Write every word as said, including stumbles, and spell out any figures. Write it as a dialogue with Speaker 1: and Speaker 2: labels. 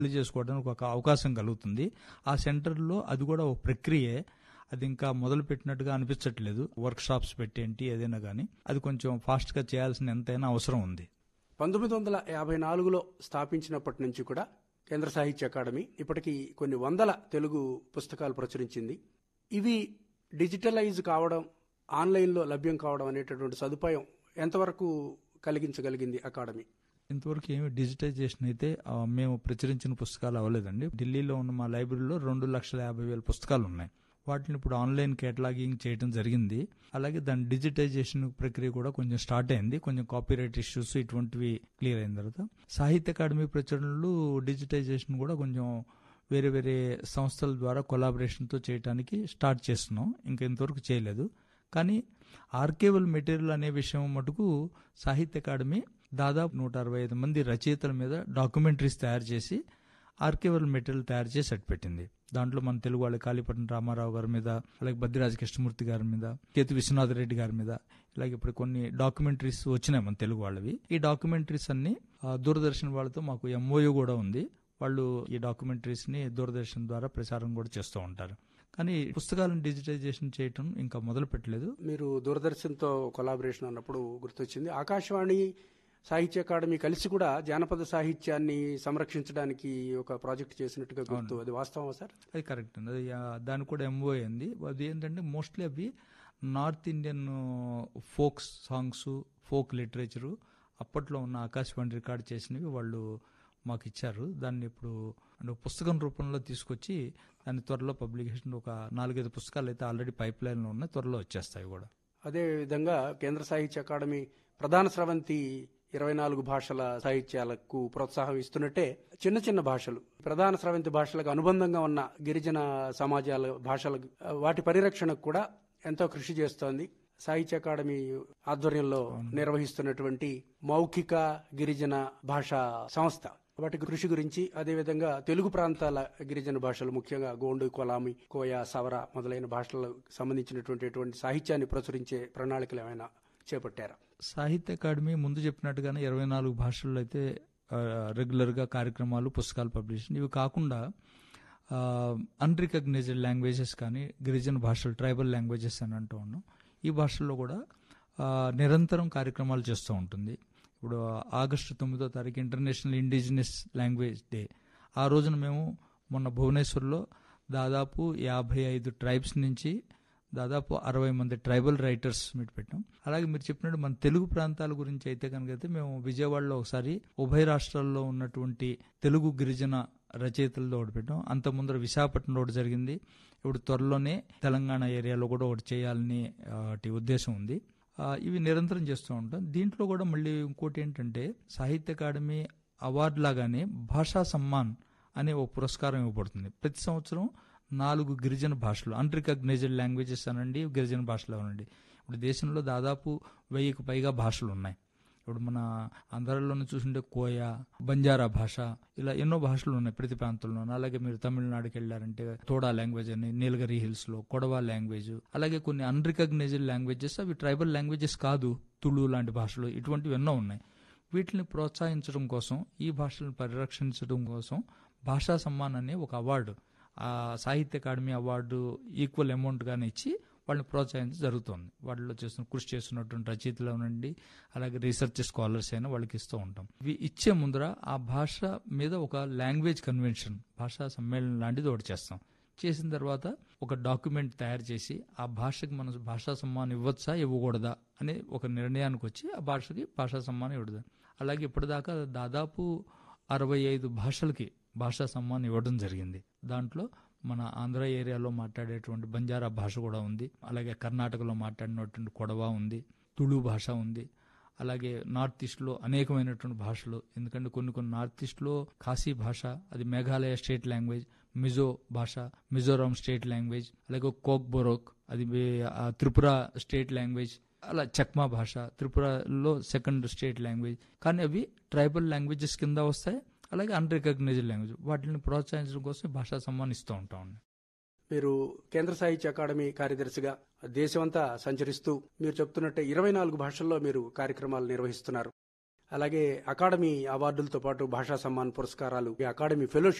Speaker 1: పెళ్లి చేసుకోవడానికి ఒక అవకాశం కలుగుతుంది. ఆ సెంటర్లో అది కూడా ఒక ప్రక్రియే. అది ఇంకా మొదలు పెట్టినట్టుగా అనిపించట్లేదు. వర్క్ షాప్స్ పెట్టేంటి ఏదైనా కానీ అది కొంచెం ఫాస్ట్గా చేయాల్సిన ఎంతైనా అవసరం ఉంది.
Speaker 2: పంతొమ్మిది వందల యాభై నాలుగులో స్థాపించినప్పటి నుంచి కూడా కేంద్ర సాహిత్య అకాడమీ ఇప్పటికీ కొన్ని వందల తెలుగు పుస్తకాలు ప్రచురించింది. ఇవి డిజిటలైజ్ కావడం, ఆన్లైన్లో లభ్యం కావడం అనేటటువంటి సదుపాయం ఎంతవరకు కలిగించగలిగింది అకాడమీ?
Speaker 1: ఇంతవరకు ఏమి డిజిటైజేషన్ అయితే ఆ, మేము ప్రచురించిన పుస్తకాలు అవ్వలేదండి. ఢిల్లీలో ఉన్న మా లైబ్రరీలో రెండు లక్షల యాభై వేల పుస్తకాలు ఉన్నాయి. వాటిని ఇప్పుడు ఆన్లైన్ కేటలాగింగ్ చేయడం జరిగింది. అలాగే దాని డిజిటైజేషన్ ప్రక్రియ కూడా కొంచెం స్టార్ట్ అయింది. కొంచెం కాపీరైట్ ఇష్యూస్ ఇటువంటివి క్లియర్ అయిన తర్వాత సాహిత్య అకాడమీ ప్రచురణలు డిజిటైజేషన్ కూడా కొంచెం వేరే వేరే సంస్థల ద్వారా కొలాబరేషన్తో చేయడానికి స్టార్ట్ చేస్తున్నాం. ఇంకా ఇంతవరకు చేయలేదు. కానీ ఆర్కైవల్ మెటీరియల్ అనే విషయం మటుకు సాహిత్య అకాడమీ దాదాపు నూట అరవై ఐదు మంది రచయితల మీద డాక్యుమెంటరీస్ తయారు చేసి ఆర్కైవల్ మెటీరియల్ తయారు చేసి అట్టిపెట్టింది. దాంట్లో మన తెలుగు వాళ్ళ కాళీపట్నం రామారావు గారి మీద, అలాగే బద్రిరాజ కృష్ణమూర్తి గారి మీద, కేతు విశ్వనాథ రెడ్డి గారి మీద, ఇలాగే ఇప్పుడు కొన్ని డాక్యుమెంటరీస్ వచ్చినాయి మన తెలుగు వాళ్ళవి. ఈ డాక్యుమెంటరీస్ అన్ని ఆ, దూరదర్శన్ వాళ్ళతో మాకు ఎంఓయూ కూడా ఉంది. వాళ్ళు ఈ డాక్యుమెంటరీస్ ని దూరదర్శన్ ద్వారా ప్రసారం కూడా చేస్తూ ఉంటారు. కానీ పుస్తకాలను డిజిటైజేషన్ చేయటం ఇంకా మొదలు పెట్టలేదు.
Speaker 2: మీరు దూరదర్శన్తో కొలాబరేషన్ అన్నప్పుడు గుర్తొచ్చింది, ఆకాశవాణి సాహిత్య అకాడమీ కలిసి కూడా జానపద సాహిత్యాన్ని సంరక్షించడానికి ఒక ప్రాజెక్ట్ చేసినట్టుగా గుర్తు. అది వాస్తవం సార్?
Speaker 1: అది కరెక్ట్ అండి. అది ఆ, దానికి కూడా ఎంఓ అయింది. అది ఏంటంటే మోస్ట్లీ అవి north Indian folk songs, folk literature అప్పట్లో ఉన్న ఆకాశవాణి రికార్డ్ చేసినవి వాళ్ళు మాకు ఇచ్చారు. దాన్ని ఇప్పుడు అంటే పుస్తకం రూపంలో తీసుకొచ్చి దాన్ని త్వరలో పబ్లికేషన్ ఒక నాలుగైదు పుస్తకాలు అయితే ఆల్రెడీ పైప్ లైన్లో ఉన్నాయి. త్వరలో వచ్చేస్తాయి కూడా.
Speaker 2: అదే విధంగా కేంద్ర సాహిత్య అకాడమీ ప్రధాన స్రవంతి ఇరవై నాలుగు భాషల సాహిత్యాలకు ప్రోత్సాహం ఇస్తున్నట్టే చిన్న చిన్న భాషలు, ప్రధాన స్రవంతి భాషలకు అనుబంధంగా ఉన్న గిరిజన సమాజాల భాషల వాటి పరిరక్షణకు కూడా ఎంతో కృషి చేస్తోంది. సాహిత్య అకాడమీ ఆధ్వర్యంలో నిర్వహిస్తున్నటువంటి మౌఖిక గిరిజన భాషా సంస్థ వాటి కృషి గురించి, అదేవిధంగా తెలుగు ప్రాంతాల గిరిజన భాషలు ముఖ్యంగా గోండు, కొలామి, కోయ, సవర మొదలైన భాషలకు సంబంధించినటువంటి సాహిత్యాన్ని ప్రచురించే ప్రణాళికలు ఏమైనా చేపట్టారా?
Speaker 1: సాహిత్య అకాడమీ ముందు చెప్పినట్టుగానే ఇరవై నాలుగు భాషల్లో అయితే రెగ్యులర్గా కార్యక్రమాలు, పుస్తకాలు పబ్లిషన్. ఇవి కాకుండా అన్రికగ్నైజ్డ్ లాంగ్వేజెస్ కానీ గిరిజన భాషలు, ట్రైబల్ లాంగ్వేజెస్ అని అంటూ ఉన్నాం. ఈ భాషల్లో కూడా ఆ, నిరంతరం కార్యక్రమాలు చేస్తూ ఉంటుంది. ఇప్పుడు ఆగస్టు తొమ్మిదో తారీఖు ఇంటర్నేషనల్ ఇండిజినస్ లాంగ్వేజ్ డే. ఆ రోజున మేము మొన్న భువనేశ్వర్లో దాదాపు యాభై ఐదు ట్రైబ్స్ నుంచి దాదాపు అరవై మంది ట్రైబల్ రైటర్స్ మీట్ పెట్టాం. అలాగే మీరు చెప్పినట్టు మన తెలుగు ప్రాంతాల గురించి అయితే కనుకైతే మేము విజయవాడలో ఒకసారి ఉభయ రాష్ట్రాల్లో ఉన్నటువంటి తెలుగు గిరిజన రచయితలతో ఒకటి పెట్టాం. అంత ముందర విశాఖపట్నంలో ఒకటి జరిగింది. ఇప్పుడు త్వరలోనే తెలంగాణ ఏరియాలో కూడా ఒకటి చేయాలని వాటి ఉద్దేశం ఉంది. ఆ, ఇవి నిరంతరం చేస్తూ ఉంటాం. దీంట్లో కూడా మళ్ళీ ఇంకోటి ఏంటంటే సాహిత్య అకాడమీ అవార్డు లాగానే భాషా సమ్మాన్ అనే ఒక పురస్కారం ఇవ్వబడుతుంది. ప్రతి సంవత్సరం నాలుగు గిరిజన భాషలు, అన్రికగ్నైజ్డ్ లాంగ్వేజెస్ అనండి, గిరిజన భాషలు అనండి. ఇప్పుడు దేశంలో దాదాపు వెయ్యికి పైగా భాషలు ఉన్నాయి. ఇప్పుడు మన ఆంధ్రాలోనే చూసుంటే కోయ, బంజారా భాష, ఇలా ఎన్నో భాషలు ఉన్నాయి ప్రతి ప్రాంతంలో. అలాగే మీరు తమిళనాడుకి వెళ్ళారంటే తోడా లాంగ్వేజ్ అని, నీలగిరి హిల్స్ లో కొడవా లాంగ్వేజ్, అలాగే కొన్ని అన్రికగ్నైజ్డ్ లాంగ్వేజెస్, అవి ట్రైబల్ లాంగ్వేజెస్ కాదు, తుళు లాంటి భాషలు, ఇటువంటివి ఎన్నో ఉన్నాయి. వీటిని ప్రోత్సహించడం కోసం, ఈ భాషలను పరిరక్షించడం కోసం భాషా సమ్మాన్ అనే ఒక అవార్డు, ఆ సాహిత్య అకాడమీ అవార్డు ఈక్వల్ అమౌంట్ గానే ఇచ్చి వాళ్ళని ప్రోత్సహించడం జరుగుతుంది. వాటిలో చేస్తున్న కృషి చేస్తున్నటువంటి రచయితలు నుండి అలాగే రీసెర్చ్ స్కాలర్స్ అయినా వాళ్ళకి ఇస్తూ ఉంటాం. ఇవి ఇచ్చే ముందర ఆ భాష మీద ఒక లాంగ్వేజ్ కన్వెన్షన్, భాషా సమ్మేళనం లాంటిది ఒకటి చేస్తాం. చేసిన తర్వాత ఒక డాక్యుమెంట్ తయారు చేసి ఆ భాషకి మనం భాషా సమ్మానం ఇవ్వచ్చా ఇవ్వకూడదా అనే ఒక నిర్ణయానికి వచ్చి ఆ భాషకి భాషా సమ్మానం ఇవ్వదు. అలాగే ఇప్పటిదాకా దాదాపు అరవై ఐదు భాషలకి భాషా సమ్మానం ఇవ్వడం జరిగింది. దాంట్లో మన ఆంధ్ర ఏరియాలో మాట్లాడేటువంటి బంజారా భాష కూడా ఉంది. అలాగే కర్ణాటకలో మాట్లాడినటువంటి కొడవా ఉంది, తుళు భాష ఉంది. అలాగే నార్త్ ఈస్ట్లో అనేకమైనటువంటి భాషలు, ఎందుకంటే కొన్ని కొన్ని నార్త్ ఈస్ట్లో ఖాసీ భాష, అది మేఘాలయ స్టేట్ లాంగ్వేజ్, మిజో భాష, మిజోరాం స్టేట్ లాంగ్వేజ్, అలాగే కోక్ బొరోక్, అది త్రిపుర స్టేట్ లాంగ్వేజ్, అలా చక్మా భాష త్రిపురలో సెకండ్ స్టేట్ లాంగ్వేజ్. కానీ అవి ట్రైబల్ లాంగ్వేజెస్ కింద వస్తాయి. అలాగే అన్రికగ్నైజ్డ్ లాంగ్వేజ్, వాటిని ప్రోత్సహించడం కోసం భాషా సమ్మానం ఇస్తూ ఉంటాం.
Speaker 2: మీరు కేంద్ర సాహిత్య అకాడమీ కార్యదర్శిగా దేశమంతా సంచరిస్తూ మీరు చెప్తున్నట్టే ఇరవై నాలుగు భాషల్లో మీరు కార్యక్రమాలు నిర్వహిస్తున్నారు. అలాగే అకాడమీ అవార్డులతో పాటు భాషా సమ్మాన్ పురస్కారాలు, అకాడమీ ఫెలోషిప్